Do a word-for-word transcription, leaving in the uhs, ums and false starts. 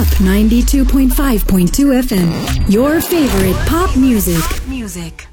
Up ninety-two point five point two F M. Your favorite pop music. Music.